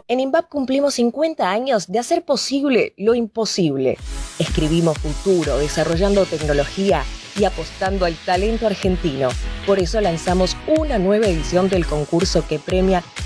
En INVAP cumplimos 50 años de hacer posible lo imposible. Escribimos futuro, desarrollando tecnología y apostando al talento argentino. Por eso lanzamos una nueva edición del concurso que premia